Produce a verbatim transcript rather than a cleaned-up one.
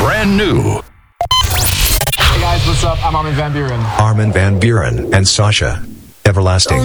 brand new. Hey guys, what's up? I'm Armin van Buren. Armin van Buren and Sasha. Everlasting.